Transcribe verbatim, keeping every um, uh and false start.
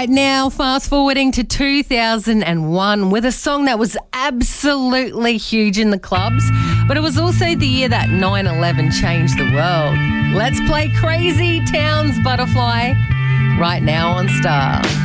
right now, fast forwarding to two thousand one with a song that was absolutely huge in the clubs, but it was also the year that nine eleven changed the world. Let's play Crazy Town's Butterfly right now on Star.